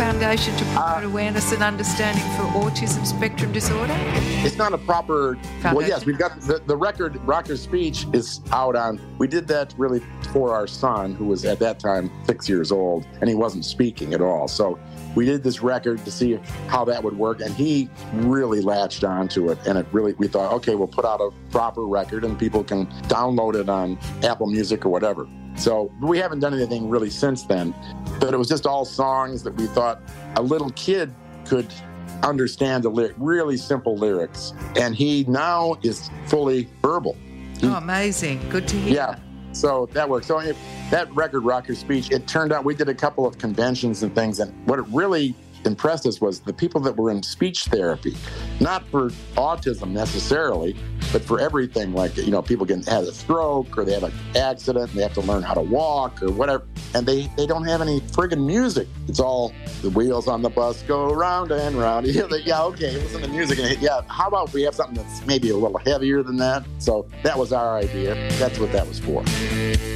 foundation to promote awareness and understanding for autism spectrum disorder? It's not a proper... Foundation? Well, yes, we've got the record, Rocker's Speech, is out on... We did that really for our son, who was at that time 6 years old, and he wasn't speaking at all. So we did this record to see how that would work, and he really latched onto it. And we thought, okay, we'll put out a proper record, and people can download it on Apple Music or whatever. So we haven't done anything really since then, but it was just all songs that we thought a little kid could understand the lyric, really simple lyrics. And he now is fully verbal. Amazing. Good to hear. Yeah. So that works. So that record, Rocker's Speech, it turned out we did a couple of conventions and things, and what it really impressed us was the people that were in speech therapy, not for autism necessarily, but for everything, like, people had a stroke or they have an accident and they have to learn how to walk or whatever, and they don't have any friggin' music. It's all the wheels on the bus go round and round. Yeah, okay, listen to music. And how about we have something that's maybe a little heavier than that? So that was our idea. That's what that was for.